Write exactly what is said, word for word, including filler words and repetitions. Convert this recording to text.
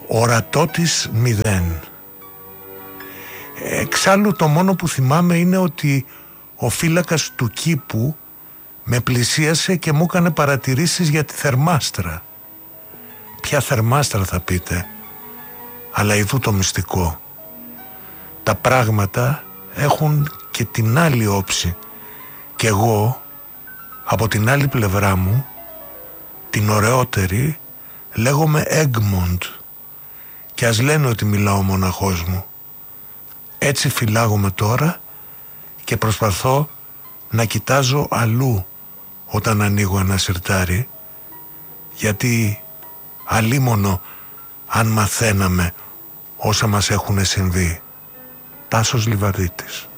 ορατότης μηδέν. Εξάλλου το μόνο που θυμάμαι είναι ότι ο φύλακας του κήπου με πλησίασε και μου έκανε παρατηρήσεις για τη θερμάστρα. Ποια θερμάστρα θα πείτε, αλλά ειδού το μυστικό. Τα πράγματα έχουν και την άλλη όψη και εγώ από την άλλη πλευρά μου, την ωραιότερη, λέγομαι Έγμοντ και ας λένε ότι μιλάω μοναχός μου. Έτσι φυλάγομαι τώρα και προσπαθώ να κοιτάζω αλλού όταν ανοίγω ένα σιρτάρι, γιατί αλίμονο αν μαθαίναμε όσα μας έχουν συμβεί. Τάσος Λιβαδίτης.